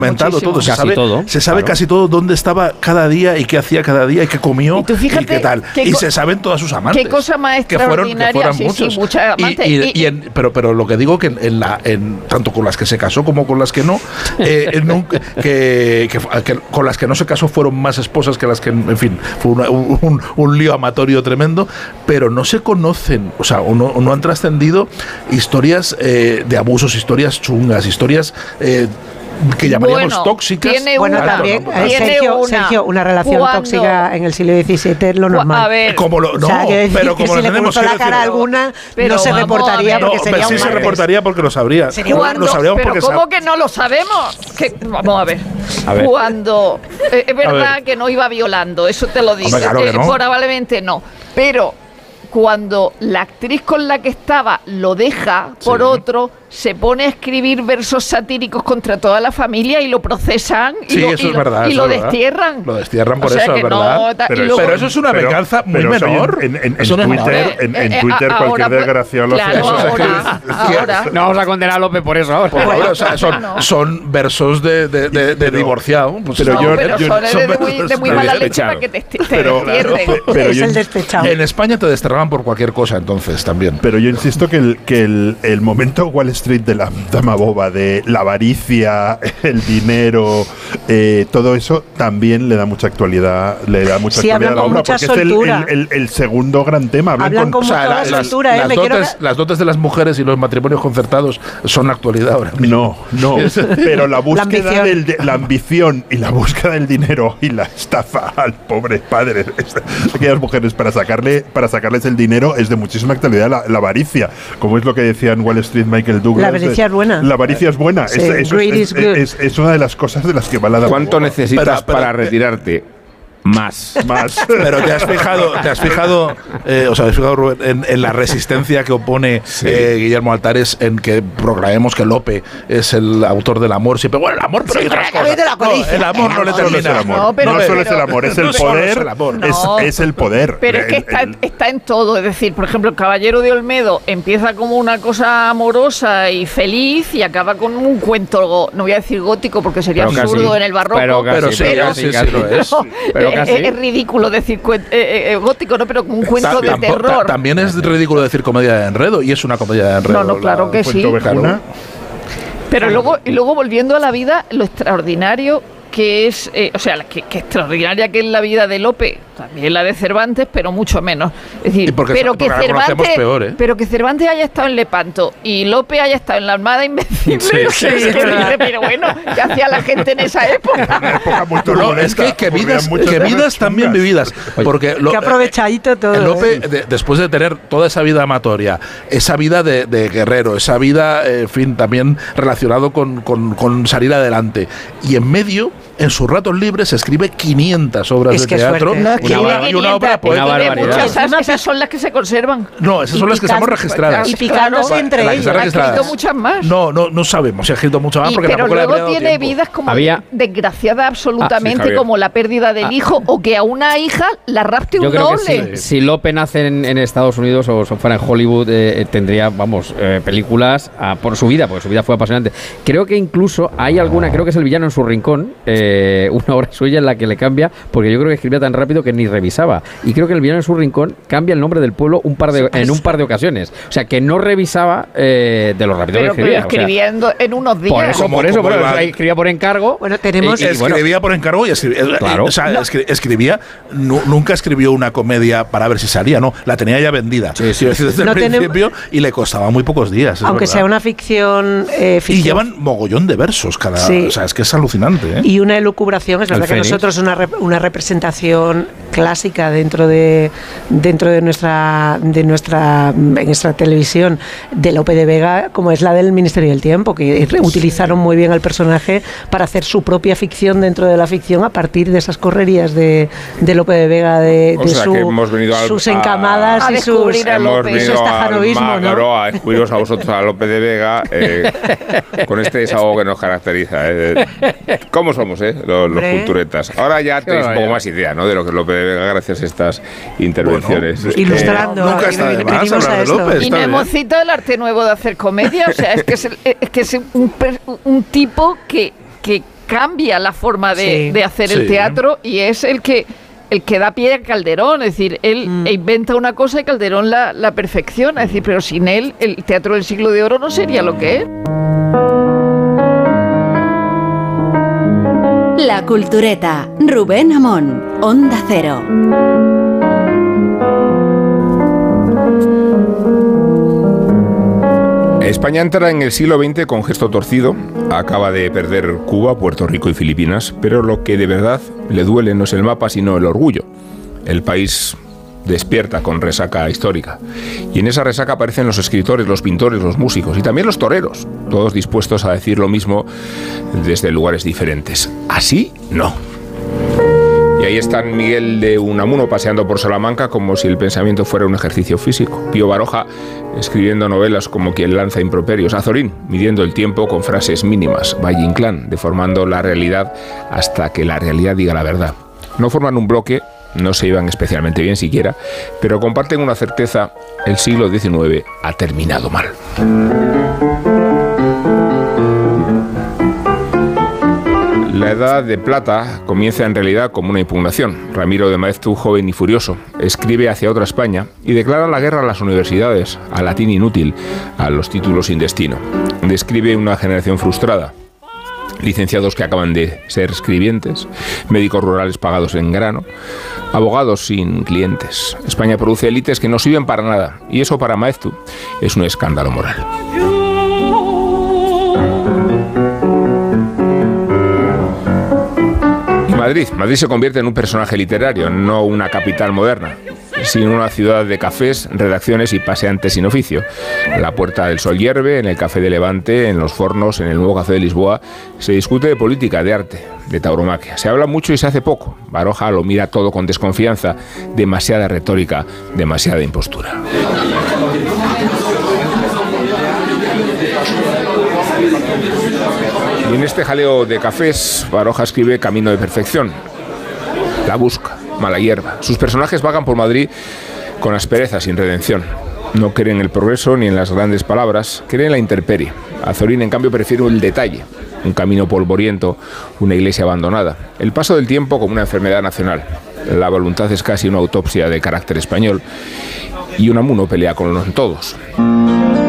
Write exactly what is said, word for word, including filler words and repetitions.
Todo, se casi sabe, todo, se sabe claro. casi todo dónde estaba cada día y qué hacía cada día y qué comió y, tú fíjate y qué tal. Qué y co- se saben todas sus amantes. Qué cosa más que fueron, que extraordinaria. fueron Sí, muchos. sí, muchas amantes. Y, y, Y- y en, pero, pero lo que digo que en, en la, en, tanto con las que se casó como con las que no, eh, nunca, que, que, que con las que no se casó fueron más esposas que las que, en fin, fue una, un, un, un lío amatorio tremendo, pero no se conocen, o sea, o no, o no han trascendido historias eh, de abusos, historias chungas, historias eh, que llamaríamos Bueno, tóxicas. tiene Bueno, una, también, no, eh, tiene Sergio, una. Sergio, una relación Cuando- tóxica en el siglo diecisiete es lo Cu- normal. A ver, como lo, no, O sea, quiero decir pero que como si lo le tenemos puso la que cara a decir- alguna, Pero no se vamos a reportaría ver. porque No, sería pero sí un se martes. reportaría porque lo sabría. Sería Lo- Cuando- lo sabríamos pero porque ¿cómo sab- que no lo sabemos? Que, vamos a ver. A ver. Cuando eh, es verdad ver. que no iba violando, eso te lo digo. Hombre, claro que Eh, no. Probablemente no. Pero cuando la actriz con la que estaba lo deja por Sí. otro, se pone a escribir versos satíricos contra toda la familia y lo procesan y, Sí, lo, eso y es lo- verdad, y eso lo es verdad. destierran. Lo destierran por O sea eso, que es verdad. no, ta- Pero y eso- luego- Pero eso es una Pero- venganza muy pero eso menor. En, en- en Eso no es nada. Twitter, en, en Eh, eh, Twitter a- cualquier ahora, pues, desgraciado lo hace. claro, Eso es ahora, que- ahora. No vamos a condenar a López por eso ahora. Por favor, o sea, son, No. son versos de, de, de, de Pero- divorciado. Pues pero No, yo- pero yo- son, son de, muy, de muy versos mala de leche para despechado. que te, te Pero- destierren. pero es yo- el despechado. En España te desterraban por cualquier cosa, entonces también. Pero yo insisto que el, que el, el momento Wall Street de la dama boba, de la avaricia, el dinero, eh, todo eso también le da mucha actualidad, le da mucha Sí, actualidad hablan a la con obra, mucha porque es el, soltura. el, el, el segundo gran tema. Hablan, Hablan con, con mucha la- soltura, ¿eh? las, Me quiero dotes, que- las dotes de las mujeres y los matrimonios concertados son actualidad ahora mismo. No, no, pero la búsqueda ambición. del de- la ambición y la búsqueda del dinero y la estafa al pobre padre de aquellas mujeres para sacarle para sacarles el dinero es de muchísima actualidad. La, la avaricia, como es lo que decía en Wall Street Michael Douglas. La avaricia de- es buena. La avaricia es buena. Sí, Es, eso greed es, is good. es, es una de las cosas de las que va la dama ¿Cuánto boba. necesitas Pero- pero- para retirarte? Más. Más. Pero te has fijado, te has fijado, eh, o sea, te has fijado, Rubén, en, en la resistencia que opone eh, Guillermo Altares en que proclamemos que Lope es el autor del amor. Siempre, bueno, el amor, pero hay otras cosas. de la No, colicia. el amor no le No solo es el termina. amor. No, No, pero- solo es pero- el amor, es el no solo es poder. el amor. Es, No. es el poder. Pero es que El- está, el- está en todo, es decir, por ejemplo, el Caballero de Olmedo empieza como una cosa amorosa y feliz y acaba con un cuento, no voy a decir gótico porque sería Pero absurdo casi. en el barroco, Pero casi, Pero sí, pero casi, casi, sí casi. lo es. Pero Eh, casi. eh, es ridículo decir cuen- eh, eh, eh, gótico, no, pero un cuento Ta- de tampo- terror. ta- también es ridículo decir comedia de enredo, y es una comedia de enredo. No, no, claro la que Fuente sí. Ovejuna. Pero luego, y luego volviendo a la vida, lo extraordinario que es, eh, o sea, la que, que extraordinaria que es la vida de Lope, también la de Cervantes, pero mucho menos. Es decir, Y porque- pero que porque la conocemos Cervantes, peor, ¿eh? pero que Cervantes haya estado en Lepanto y Lope haya estado en la Armada Invencible, Sí, sí, es sí, que sí. dice, pero bueno, ¿qué hacía la gente en esa época? Una época muy No, turbulenta, es que, que ocurrían vidas, muchas que cosas vidas también chungas. vividas. Porque lo- Qué aprovechadito todo. El Lope, ¿eh? de- después de tener toda esa vida amatoria, esa vida de, de guerrero, esa vida, eh, en fin, también relacionado con, con- con salir adelante, y en medio, en sus ratos libres, escribe quinientas obras Es de que teatro suerte. No, y, escribe una, y una obra quinientas, poética. Una escribe barbaridad. muchas, esas, esas son las que se conservan. No, esas Y son las que picando- estamos registradas. Y picándose Claro, entre las que ellas. están Ha registradas. escrito muchas más. No, no, no sabemos si ha escrito mucho más Y- porque pero tampoco le luego habría dado tiene tiempo. vidas como Había- desgraciada absolutamente, Ah, sí, Javier. como la pérdida del Ah. hijo o que a una hija la rapte un Yo creo noble. que si, si Lope nace en, en Estados Unidos o, o fuera en Hollywood, eh, eh, tendría, vamos, eh, películas ah, por su vida, porque su vida fue apasionante. Creo que incluso hay alguna, creo que es El villano en su rincón, eh, una obra suya en la que le cambia, porque yo creo que escribía tan rápido que ni revisaba. Y creo que El villano en su rincón cambia el nombre del pueblo un par de, en un par de ocasiones. O sea, que no revisaba eh, de lo rápido Pero, que pero escribía. O sea, escribiendo en unos días. por eso, Como- por eso, como por eso, iba- escribía por encargo. Bueno, tenemos- y- y bueno, Escribía por encargo y escribía, eh, Claro. o sea, escri- escribía, nu- nunca escribió una comedia para ver si salía, no, la tenía ya vendida. Sí, sí. Quiero decir, desde No el tenem- principio y le costaba muy pocos días. es Aunque verdad. sea una ficción, eh, Y ficción llevan mogollón de versos cada, Sí. o sea, es que es alucinante, ¿eh? y una elucubración. Es verdad El que Fénix. nosotros una, rep- una representación clásica dentro de dentro de nuestra de nuestra en nuestra televisión de Lope de Vega, como es la del Ministerio del Tiempo, que re- utilizaron muy bien al personaje para hacer su propia ficción dentro de la ficción a partir de esas correrías de, de Lope de Vega, de, O de sea, su- que hemos venido al- sus a- encamadas a y sus descubrir a Hemos López. su venido al estajanovismo, ¿no? Magro a descubriros a vosotros, a Lope de Vega, eh, con este desahogo que nos caracteriza. eh. ¿Cómo somos, eh? Los, los Hombre. culturetas. Ahora ya tenéis un poco barbaridad. más idea, ¿no? De lo que es Lope de Vega gracias a estas intervenciones. Bueno, Eh, Ilustrando. nunca está de más venimos hablar a de esto. López. Y está bien. Nemocito, el arte nuevo de hacer comedia, o sea, es que es, el- es, que es un, per- un tipo que, que cambia la forma de, Sí. de hacer Sí. el teatro y es el que el que da pie a Calderón, es decir, él Mm. inventa una cosa y Calderón la, la perfecciona, es decir, pero sin él el teatro del siglo de oro no sería lo que es. La Cultureta, Rubén Amón, Onda Cero. España entra en el siglo veinte con gesto torcido, acaba de perder Cuba, Puerto Rico y Filipinas, pero lo que de verdad le duele no es el mapa, sino el orgullo. El país despierta con resaca histórica. Y en esa resaca aparecen los escritores, los pintores, los músicos y también los toreros, todos dispuestos a decir lo mismo desde lugares diferentes. Así no. Y ahí están Miguel de Unamuno paseando por Salamanca como si el pensamiento fuera un ejercicio físico. Pío Baroja escribiendo novelas como quien lanza improperios. Azorín midiendo el tiempo con frases mínimas. Valle Inclán deformando la realidad hasta que la realidad diga la verdad. No forman un bloque, no se llevan especialmente bien siquiera, pero comparten una certeza: el siglo diecinueve ha terminado mal. La Edad de Plata comienza en realidad como una impugnación. Ramiro de Maeztu, joven y furioso, escribe hacia otra España y declara la guerra a las universidades, al latín inútil, a los títulos sin destino. Describe una generación frustrada. Licenciados que acaban de ser escribientes, médicos rurales pagados en grano, abogados sin clientes. España produce élites que no sirven para nada, y eso para Maeztu es un escándalo moral. Madrid. Madrid se convierte en un personaje literario, no una capital moderna, sino una ciudad de cafés, redacciones y paseantes sin oficio. La Puerta del Sol hierve, en el Café de Levante, en los Fornos, en el Nuevo Café de Lisboa, se discute de política, de arte, de tauromaquia. Se habla mucho y se hace poco. Baroja lo mira todo con desconfianza, demasiada retórica, demasiada impostura. Y en este jaleo de cafés, Baroja escribe Camino de Perfección. La busca, mala hierba. Sus personajes vagan por Madrid con aspereza, sin redención. No creen en el progreso ni en las grandes palabras, creen en la intemperie. Azorín, en cambio, prefiere el detalle. Un camino polvoriento, una iglesia abandonada. El paso del tiempo como una enfermedad nacional. La voluntad es casi una autopsia de carácter español. Y Unamuno pelea con los todos.